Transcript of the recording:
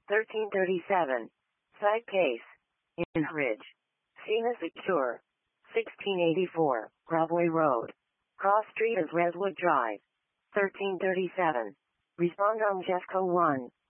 1337. Side case. In Ridge. Sina Secure. 1684. Broadway Road. Cross Street of Redwood Drive. 1337. Respond on Jesco 1.